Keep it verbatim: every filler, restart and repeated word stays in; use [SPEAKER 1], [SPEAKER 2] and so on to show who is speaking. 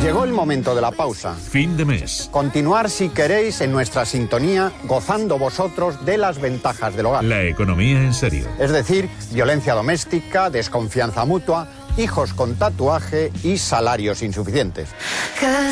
[SPEAKER 1] Llegó el momento de la pausa.
[SPEAKER 2] Fin de mes.
[SPEAKER 1] Continuar, si queréis, en nuestra sintonía, gozando vosotros de las ventajas del hogar.
[SPEAKER 2] La economía en serio.
[SPEAKER 1] Es decir, violencia doméstica, desconfianza mutua, hijos con tatuaje y salarios insuficientes.